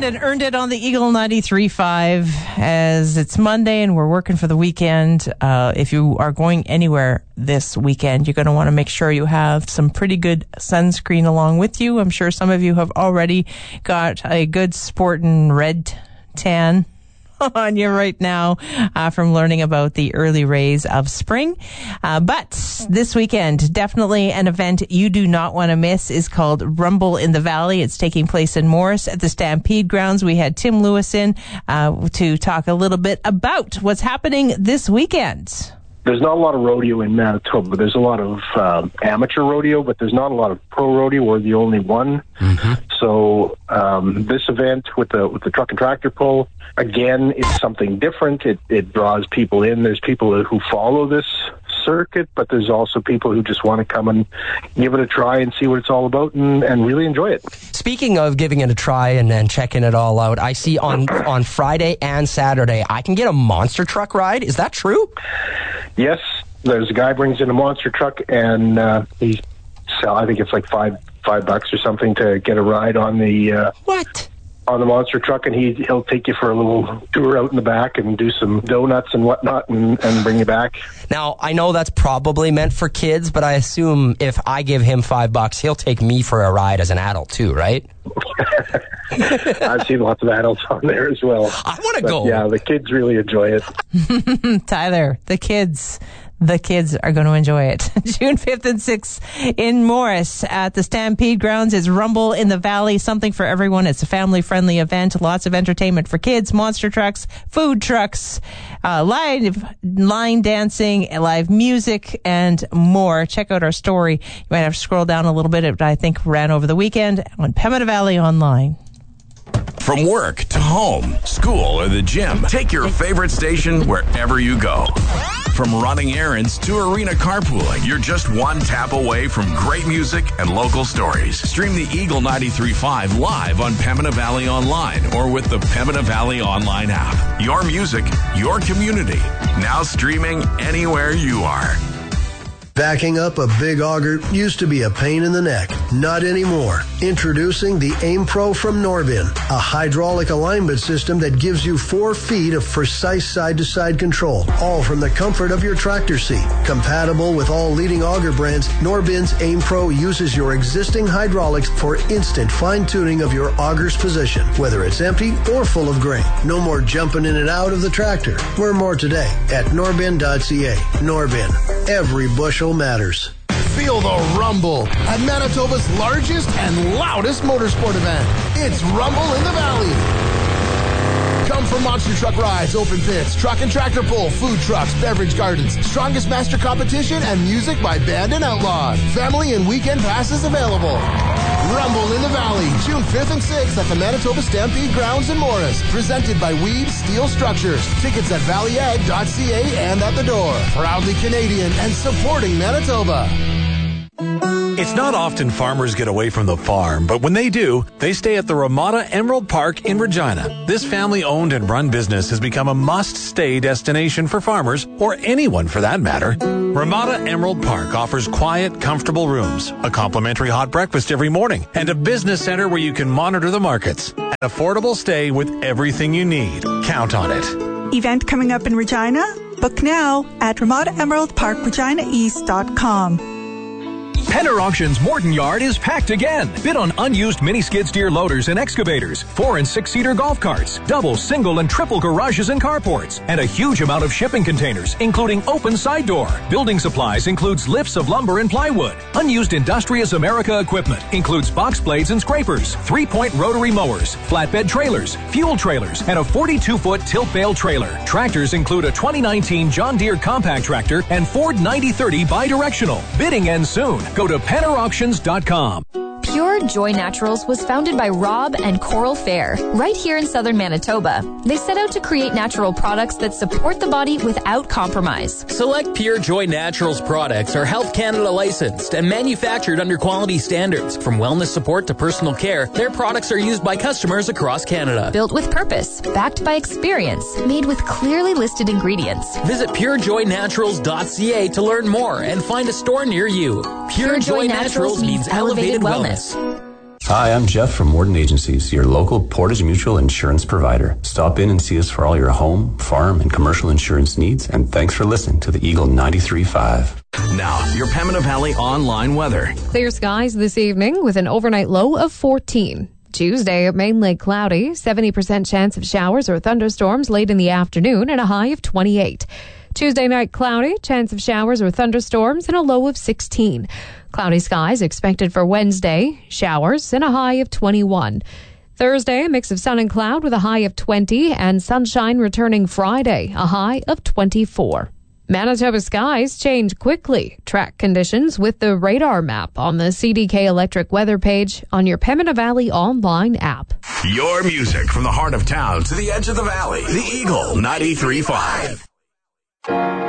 weekend and earned it on the Eagle 93.5 as it's Monday and we're working for the weekend. If you are going anywhere this weekend, you're going to want to make sure you have some pretty good sunscreen along with you. I'm sure some of you have already got a good sportin' red tan on you right now from learning about the early rays of spring. But this weekend, definitely an event you do not want to miss is called Rumble in the Valley. It's taking place in Morris at the Stampede Grounds. We had Tim Lewis in to talk a little bit about what's happening this weekend. There's not a lot of rodeo in Manitoba. There's a lot of amateur rodeo, but there's not a lot of pro rodeo. We're the only one. Mm-hmm. So this event with the truck and tractor pull, again, it's something different. It draws people in. There's people who follow this circuit, but there's also people who just want to come and give it a try and see what it's all about and really enjoy it. Speaking of giving it a try and checking it all out, I see on Friday and Saturday, I can get a monster truck ride. Is that true? Yes. There's a guy brings in a monster truck and I think it's like $5 or something to get a ride on the on the monster truck, and he'll take you for a little tour out in the back and do some donuts and whatnot and bring you back. Now, I know that's probably meant for kids, but I assume if I give him $5, he'll take me for a ride as an adult too, right? I've seen lots of adults on there as well. I want to go. Yeah, the kids really enjoy it. Tyler, the kids are going to enjoy it. June 5th and 6th in Morris at the Stampede Grounds is Rumble in the Valley, something for everyone. It's a family-friendly event, lots of entertainment for kids, monster trucks, food trucks, live line dancing, live music, and more. Check out our story. You might have to scroll down a little bit. It, I think, ran over the weekend on Pembina Valley Online. From work to home, school, or the gym, take your favorite station wherever you go. From running errands to arena carpooling, you're just one tap away from great music and local stories. Stream the Eagle 93.5 live on Pembina Valley Online or with the Pembina Valley Online app. Your music, your community. Now streaming anywhere you are. Backing up a big auger used to be a pain in the neck. Not anymore. Introducing the Aim Pro from Norbin, a hydraulic alignment system that gives you 4 feet of precise side-to-side control, all from the comfort of your tractor seat. Compatible with all leading auger brands, Norbin's Aim Pro uses your existing hydraulics for instant fine-tuning of your auger's position, whether it's empty or full of grain. No more jumping in and out of the tractor. Learn more today at norbin.ca. Norbin. Every bushel matters. Feel the rumble at Manitoba's largest and loudest motorsport event. It's Rumble in the Valley. Come for monster truck rides, open pits, truck and tractor pull, food trucks, beverage gardens, strongest master competition, and music by Band and Outlaw. Family and weekend passes available. Rumble in the Valley, June 5th and 6th at the Manitoba Stampede Grounds in Morris. Presented by Weed Steel Structures. Tickets at valleyag.ca and at the door. Proudly Canadian and supporting Manitoba. It's not often farmers get away from the farm, but when they do, they stay at the Ramada Emerald Park in Regina. This family-owned and run business has become a must-stay destination for farmers, or anyone for that matter. Ramada Emerald Park offers quiet, comfortable rooms, a complimentary hot breakfast every morning, and a business center where you can monitor the markets. An affordable stay with everything you need. Count on it. Event coming up in Regina? Book now at RamadaEmeraldParkReginaEast.com. Penner Auctions Morton Yard is packed again. Bid on unused mini skid steer loaders and excavators, 4- and 6-seater golf carts, double, single, and triple garages and carports, and a huge amount of shipping containers, including open side door. Building supplies includes lifts of lumber and plywood. Unused Industrious America equipment includes box blades and scrapers, 3-point rotary mowers, flatbed trailers, fuel trailers, and a 42-foot tilt bale trailer. Tractors include a 2019 John Deere compact tractor and Ford 9030 bidirectional. Bidding ends soon. Go to PennerAuctions.com. Pure Joy Naturals was founded by Rob and Coral Fair, right here in southern Manitoba. They set out to create natural products that support the body without compromise. Select Pure Joy Naturals products are Health Canada licensed and manufactured under quality standards. From wellness support to personal care, their products are used by customers across Canada. Built with purpose, backed by experience, made with clearly listed ingredients. Visit purejoynaturals.ca to learn more and find a store near you. Pure Joy Naturals means elevated wellness. Hi, I'm Jeff from Warden Agencies, your local Portage Mutual insurance provider. Stop in and see us for all your home, farm, and commercial insurance needs, and thanks for listening to the Eagle 93.5. Now, your Pembina Valley online weather. Clear skies this evening with an overnight low of 14. Tuesday, mainly cloudy, 70% chance of showers or thunderstorms late in the afternoon and a high of 28. Tuesday night cloudy, chance of showers or thunderstorms and a low of 16. Cloudy skies expected for Wednesday, showers and a high of 21. Thursday, a mix of sun and cloud with a high of 20 and sunshine returning Friday, a high of 24. Manitoba skies change quickly. Track conditions with the radar map on the CDK Electric weather page on your Pembina Valley online app. Your music from the heart of town to the edge of the valley. The Eagle 93.5.